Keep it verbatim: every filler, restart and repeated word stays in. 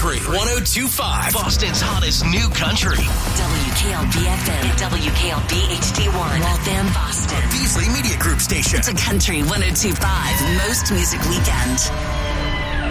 Country one oh two point five. Boston's hottest new country. W K L B F M, W K L B H D one, Waltham, Boston. Beasley Media Group station. It's a Country one oh two point five most music weekend.